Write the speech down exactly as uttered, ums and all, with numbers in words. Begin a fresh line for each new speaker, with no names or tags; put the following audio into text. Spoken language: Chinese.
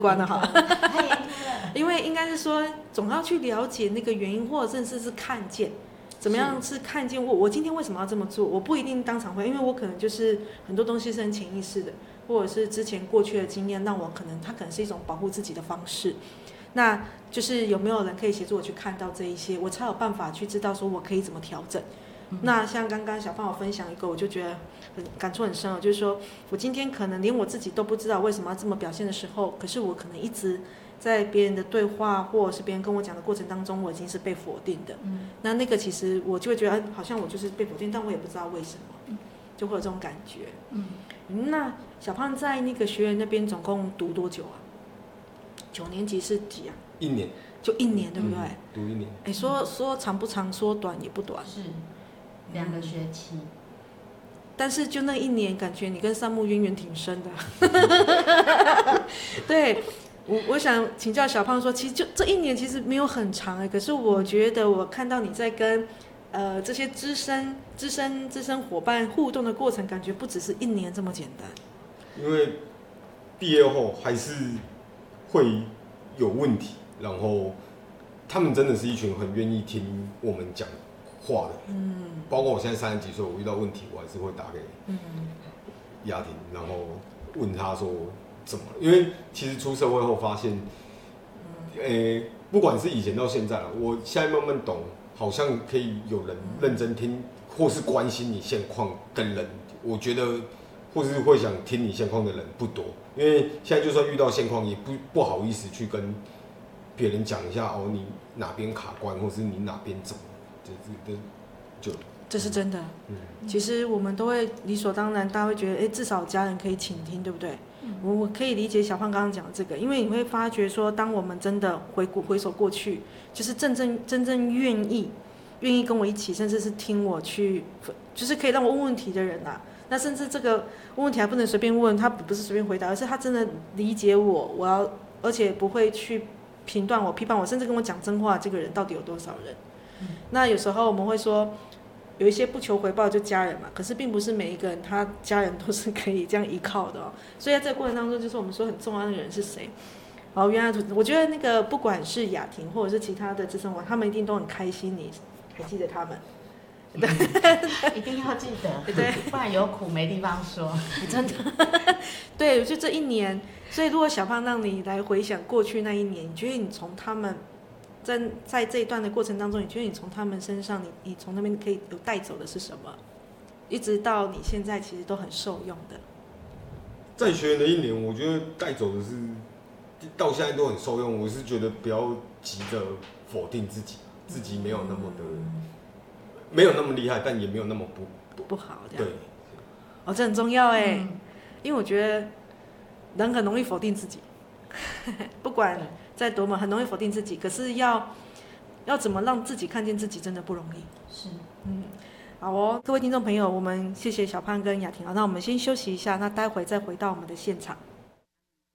关了哈，
太严苛了。
因为应该是说总要去了解那个原因，或者甚至是看见，怎么样是看见我我今天为什么要这么做？我不一定当场会，因为我可能就是很多东西是很潜意识的，或者是之前过去的经验，让我可能它可能是一种保护自己的方式。那就是有没有人可以协助我去看到这一些，我才有办法去知道说我可以怎么调整。嗯、那像刚刚小胖我分享一个，我就觉得很感触很深哦，就是说我今天可能连我自己都不知道为什么要这么表现的时候，可是我可能一直在别人的对话或者是别人跟我讲的过程当中，我已经是被否定的。嗯、那那个其实我就会觉得好像我就是被否定，但我也不知道为什么，就会有这种感觉。嗯，那小胖在那个学员那边总共读多久啊？九年级是几啊？
一年，
就一年，对不对？
嗯、读一年。
哎，说说长不长，说短也不短，
是两个学期。
但是就那一年，感觉你跟山木渊源挺深的。对，我我想请教小胖说，其实就这一年其实没有很长哎，可是我觉得我看到你在跟呃这些资深资深资深伙伴互动的过程，感觉不只是一年这么简单。
因为毕业后还是会有问题，然后他们真的是一群很愿意听我们讲话的，嗯，包括我现在三十几岁，我遇到问题，我还是会打给雅婷，然后问他说怎么了，因为其实出社会后发现，呃、欸，不管是以前到现在，我现在慢慢懂，好像可以有人认真听或是关心你现况的人，我觉得或是会想听你现况的人不多，因为现在就算遇到现况，也不不好意思去跟别人讲一下哦，你哪边卡关，或是你哪边怎么，这这就
这是真的。
嗯，
其实我们都会理所当然，大家会觉得，哎，至少家人可以倾听，对不对？嗯、我我可以理解小胖刚刚讲的这个，因为你会发觉说，当我们真的回顾回首过去，就是真正真正愿意愿意跟我一起，甚至是听我去，就是可以让我问问题的人啊。那甚至这个问问题还不能随便问，他不是随便回答，而是他真的理解我，我要，而且不会去评断我、批判我，甚至跟我讲真话，这个人到底有多少人？嗯、那有时候我们会说，有一些不求回报就家人嘛，可是并不是每一个人他家人都是可以这样依靠的哦。所以在这个过程当中，就是我们说很重要的人是谁？哦，原来我觉得那个不管是雅婷或者是其他的资深网，他们一定都很开心，你还记得他们。
对，一定要记得，对，不然有苦没地方说。
真的，对，就这一年，所以如果小胖让你来回想过去那一年，你觉得你从他们在在这一段的过程当中，你觉得你从他们身上，你你从那边可以有带走的是什么？一直到你现在其实都很受用的。
在学员的一年，我觉得带走的是到现在都很受用。我是觉得不要急着否定自己，自己没有那么的。嗯，没有那么厉害，但也没有那么不
不, 不好这样。
对，
哦，这很重要哎，嗯、因为我觉得人很容易否定自己，不管再多么很容易否定自己，可是要要怎么让自己看见自己，真的不容易。
是，
嗯，好哦，各位听众朋友，我们谢谢小胖跟雅婷啊，那我们先休息一下，那待会再回到我们的现场。